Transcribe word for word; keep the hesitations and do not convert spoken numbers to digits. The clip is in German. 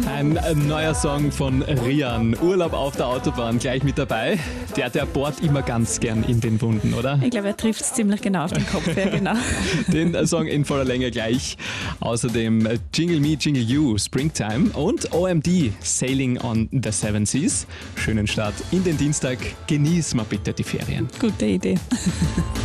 Ein neuer Song von Rian. Urlaub auf der Autobahn gleich mit dabei. Der, der bohrt immer ganz gern in den Wunden, oder? Ich glaube, er trifft es ziemlich genau auf den Kopf. Ja, genau. Den Song in voller Länge gleich. Außerdem Jingle Me, Jingle You, Springtime und O M D, Sailing on the Seven Seas. Schönen Start in den Dienstag. Genieß mal bitte die Ferien. Gute Idee.